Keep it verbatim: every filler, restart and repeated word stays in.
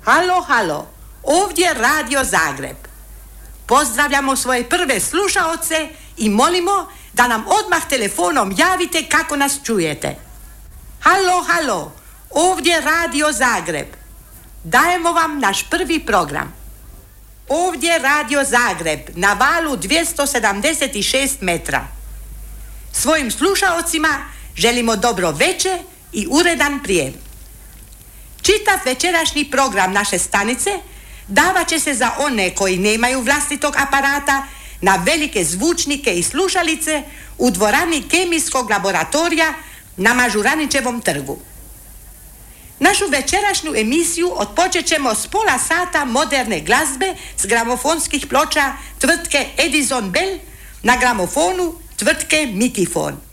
Halo, halo, ovdje Radio Zagreb. Pozdravljamo svoje prve slušaoce i molimo da nam odmah telefonom javite kako nas čujete. Halo, halo, ovdje Radio Zagreb. Dajemo vam naš prvi program. Ovdje Radio Zagreb na valu dvjesto sedamdeset šest metra. Svojim slušaocima želimo dobro večer i uredan prijem. Čitav večerašnji program naše stanice davat će se za one koji nemaju vlastitog aparata na velike zvučnike i slušalice u dvorani kemijskog laboratorija na Mažuranićevom trgu. Našu večerašnju emisiju otpočet ćemo s pola sata moderne glazbe s gramofonskih ploča tvrtke Edison Bell na gramofonu tvrtke Mikifon.